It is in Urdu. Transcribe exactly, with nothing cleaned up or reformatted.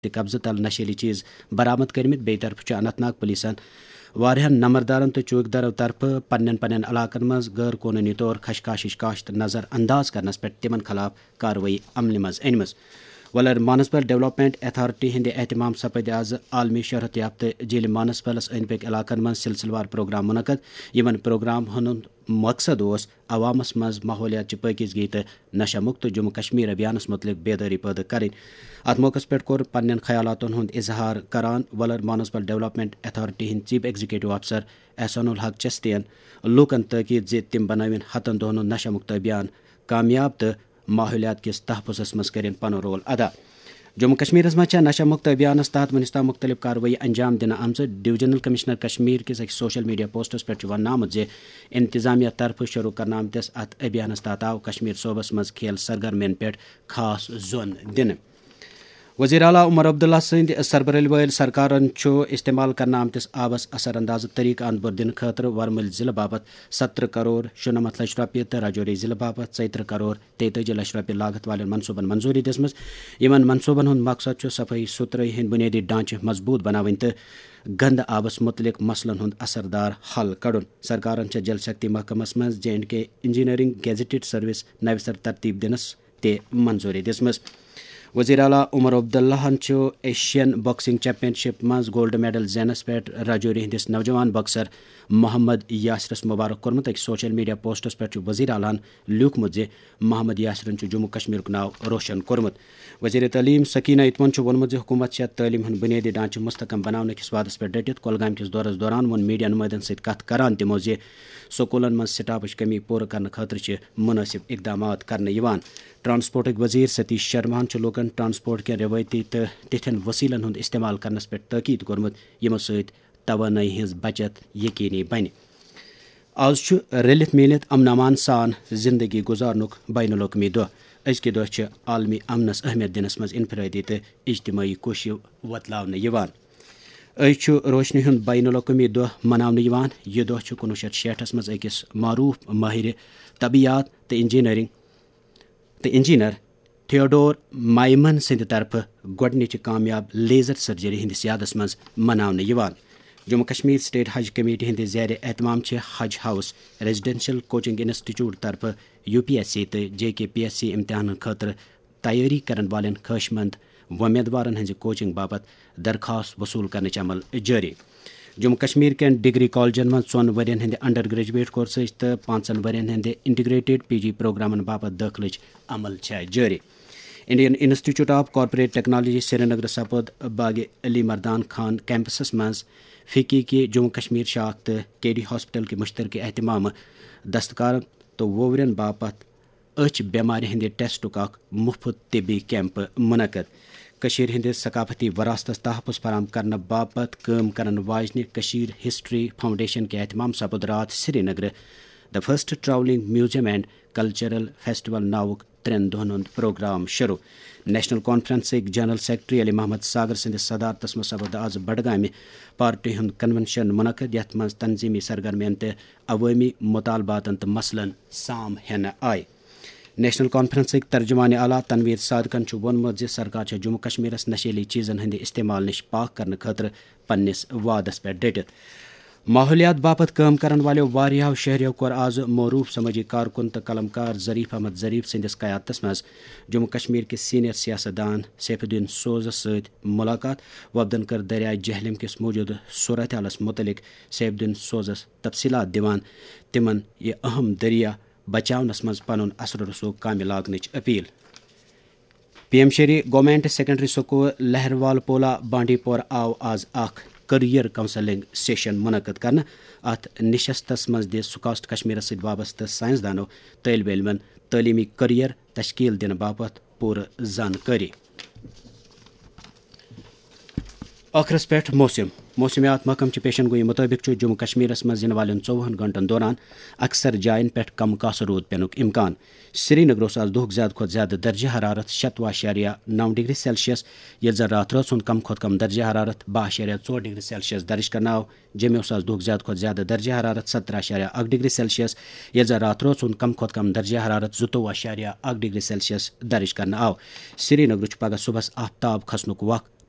قبضہ تل نشیلی چیز برآمد کرمت بی طرف اننت ناگ پولیسن واریاہن نمبردارن تو چوکیدارو طرف پنن پنن علاقن مز غیر قانونی طور خشکاشش کاشت نظر انداز کرنس پہ تمن خلاف کاروٲیی عملہِ مز أنمٕژ ولر مانسبل ڈیولپمنٹ اتھارٹی ہند اہتمام سپد آز عالمی شہرت یافتہ جیل مانسبلس أنٛدۍ پٔکۍ علاقن مز سلسلہ وار پروگرام منعقد یمن پروگرام ہُنٛد مقصد اوس عوامس مز ماحولیاتچہِ پٲکیزگی تہٕ نشہ مُکت جموں کشمیر ابھیانس متعلق بیدٲری پٲدٕ کرٕنۍ اتھ موقعس پٮ۪ٹھ کوٚر پننٮ۪ن خیالاتن ہُنٛد اظہار کران ولر مانسبل ڈیولپمنٹ اتھارٹی ہٕنٛدۍ چیف ایگزیکٹو افسر احسان الحق چستین لوٗکن تٲکیٖد زِ تِم بنٲوِن ہتن دۄہن ہُنٛد نشہ مُکت ابھیان کامیاب تہٕ ماحولیات کِس تحفظس منٛز کٔرِن پنُن رول ادا جموں کشمیرس منٛز چھےٚ نشہ مُکت ابھیانس تحت وُنیُک تام مختلف کاروٲیی انجام دِنہٕ آمژٕ ڈویژنل کمشنر کشمیر کِس أکِس سوشل میڈیا پوسٹس پٮ۪ٹھ چھُ وننہٕ آمُت زِ انتظامیہ طرفہٕ شروٗع کرنہٕ آمتِس اتھ ابھیانس تحت آو کشمیر صوبس منٛز کھیل سرگرمین پٮ۪ٹھ خاص زون دِنہٕ وزیر اعلیٰ عمر عبداللہ سٕنٛدِ سربرٲہی وٲلۍ سرکارن چھُ استعمال کرنہٕ آمتِس آبس اثر انداز طریقہٕ اند بور دِنہٕ خٲطرٕ ورمُل ضلعہٕ باپتھ ستترہ کروڑ شُنمتھ لچھ رۄپیہِ تہٕ راجوری ضلعہٕ باپتھ ژۄیہِ ترٕہ کروڑ تیتٲجی لچھ رۄپیہِ لاگت والٮ۪ن منصوٗبن منظوٗری دِژمٕژ یِمن منصوٗبن ہُنٛد مقصد چھُ صفٲیی ستھرٲیی ہٕنٛدۍ بُنیٲدی ڈھانچہٕ مضبوٗط بناوٕنۍ تہٕ گندٕ آبس متعلق مسلن ہُنٛد اثردار حل کڑُن سرکارن چھےٚ جل شکتی محکمس منٛز جے اینڈ کے انجینئرنگ گیزٹڈ سروس نوِ سر ترتیب دِنس تہِ منظوٗری دِژمٕژ وزیر اعلیٰ عمر عبداللہن چھُ ایشین باکسنگ چیمپین شپ منٛز گولڈ میڈل زینس پٮ۪ٹھ راجوری ہندِس نوجوان باکسر محمد یاسرس مبارک کوٚرمُت أکِس سوشل میڈیا پوسٹس پٮ۪ٹھ چھُ وزیر اعلیٰ ہن لیوٗکھمُت زِ محمد یاسرن چھُ جموں کشمیرُک ناو روشن کوٚرمُت وزیر تعلیٖم سکیٖنہ اتمن چھُ ووٚنمُت زِ حکوٗمت چھےٚ تعلیٖم ہُنٛد بُنیٲدی ڈھانچہٕ مستحکم بناونہٕ کِس وعدس پٮ۪ٹھ ڈٔٹِتھ کۄلگامہِ کِس دورس دوران ووٚن میڈیا نُمٲیندن سۭتۍ کتھ کران تِمو زِ سکوٗلن منٛز سٹافٕچ کمی پوٗرٕ کرنہٕ خٲطرٕ چھِ مُنٲسِب اقدامات کرنہٕ یِوان ٹرانسپورٹٕکۍ وزیر ستیش شرماہن چھُ لوٗکن ٹرانسپورٹ کٮ۪ن روٲیتی تہٕ تِتھٮ۪ن وسیٖلن ہُنٛد استعمال کرنس پٮ۪ٹھ تٲکیٖد کوٚرمُت یِمو سۭتۍ توانٲیی ہٕنٛز بچت یقینی بنہِ آز چھُ رٔلِتھ میٖلِتھ امن امان سان زندگی گُزارنُک بین الاقوٲمی دۄہ أزکہِ دۄہ چھِ عالمی امنس اہمیت دِنس منٛز انفرٲدی تہٕ اجتماعی کوٗششہٕ وۄتلاونہٕ یِوان أزۍ چھُ روشنی ہُنٛد بین الاقوٲمی دۄہ مناونہٕ یِوان یہِ دۄہ چھُ کُنوُہ شیٚتھ شیٹھس منٛز أکِس معروٗف مٲہِرِ طبیعیات تہٕ انجینئرنگ تہٕ انجیٖنر تھیوڈور مایمن سٕنٛدِ طرفہٕ گۄڈنِچہِ کامیاب لیزر سرجری ہٕنٛدِس یادس منٛز مناونہٕ یِوان جموں کشمیر سٹیٹ حج کمیٹی ہٕنٛدِ زیرِ احتمام چھِ حج ہاؤس ریزیڈینشل کوچنگ انسٹیٹیوٹ طرفہٕ یو پی ایس سی تہٕ جے کے پی ایس سی امتحانن خٲطرٕ تیٲری کرن والٮ۪ن خٲہِش منٛد وۄمیدوارن ہٕنٛزِ کوچنگ باپتھ درخواست وصوٗل کرنٕچ عمل جٲری جموں کشمیر کٮ۪ن ڈگری کالجن منٛز ژۄن ؤرین ہٕنٛدِ انڈر گریجویٹ کورسٕچ تہٕ پانٛژن ؤرین ہٕنٛدِ انٹیگریٹڈ پی جی پروگرامن باپتھ دٲخلٕچ عمل چھےٚ جٲری Indian institute of corporate technology Sri Nagar سپُد Bagh Ali Mardan Khan campuses منٛز فکی کہِ جموں کشمیر شاخ تہٕ کے ڈی ہاسپٹل کہِ مشترکہٕ احتمامہٕ دستکارن تہٕ ووورین باپتھ أچھ بٮ۪مارِ ہٕنٛدِ ٹیسٹُک اکھ مُفت طبی کیمپ منعقد کٔشیٖرِ ہٕنٛدِس ثقافتی وراثتس تحفظ فراہم کرنہٕ باپتھ کٲم کرن واجنہِ کٔشیٖر ہسٹری فاؤنڈیشن کہِ احتمام سپُد راتھ سری نگرٕ the first travelling museum and cultural festival ناوُک ترٛٮ۪ن دۄہن ہُنٛد پروگرام شروع نیشنل کانفرنسٕکۍ جنرل سیکرٹری علی محمد ساگر سٕنٛدِس صدارتس منٛز سپُد آز بڈگامہِ پارٹی ہُنٛد کنونشن منعقد یتھ منٛز تنظیمی سرگرمین تہٕ عوٲمی مطالباتن تہٕ مسلن سام ہٮ۪نہٕ آیہِ نیشنل کانفرنسٕکۍ ترجمان اعلیٰ تنویر صادقن چھُ ووٚنمُت زِ سرکار چھےٚ جموں کشمیرس نشیلی چیزن ہٕنٛدِ استعمال نِش پاک کرنہٕ خٲطرٕ پننِس وعدس پٮ۪ٹھ ڈٔٹِتھ ماحولیات باپتھ کٲم کرن والیو واریاہو شہریو کوٚر آز معروٗف سمٲجی کارکُن تہٕ قلمکار ظریف احمد ظریف سٕنٛدِس قیادتس منٛز جموں کشمیر کِس سیٖنیر سیاست دان سیف الدین سوزس سۭتۍ مُلاقات وفدن کٔر دریاے جہلم کِس موٗجوٗدٕ صوٗرت حالس مُتعلق سیف الدین سوزس تفصیلات دِوان تِمن یہِ اہم دریا بچاونس منٛز پنُن اثر رسوخ کامہِ لاگنٕچ اپیل پی ایم شری گورمینٹ سیکنڈری سکوٗل لہروال پولا بانڈی پورہ آو آز اکھ کٔریَر کونسلنگ سیشن منعقد کرنہٕ اتھ نشستس منٛز دِژ سُکاسٹ کشمیرس سۭتۍ وابستہٕ ساینسدانو طٲلبہِ علمن تعلیمی کٔریَر تشکیل دِنہٕ باپتھ پوٗرٕ زانکٲری ٲخرس پٮ۪ٹھ موسم موسمیات محکمچہِ پیشن گوئی مُطٲبِق چھُ جموں کشمیرس منٛز یِنہٕ والٮ۪ن ژۄوُہن گنٹن دوران اکثر جاین پٮ۪ٹھ کم کاسہٕ روٗد پینُک اِمکان سری نگر اوس آز دۄہُک زیادٕ کھۄتہٕ زیادٕ درجہِ حرارت شتوُہ اشاریہ نو ڈگری سیلسیس ییٚلہِ زن راتھ رٲژ ہُنٛد کم کھۄتہٕ کم درجہِ حرارت باہ اشاریہ ژور ڈگری سیلسیس درج کرنہٕ آو جموں اوس آز دۄہُک زیادٕ کھۄتہٕ زیادٕ درجہِ حرارت ستترہ اشاریہ اکھ ڈگری سیلسیس ییٚلہِ زن راتھ رٲژ ہُنٛد کم کھۄتہٕ کم درجہِ حرارت زٕتووُہ اشاریہ اکھ ڈگری سیلسیس درج کرنہٕ آو سری نگر چھُ پگہہ صبحس آفتاب کھسنُک وق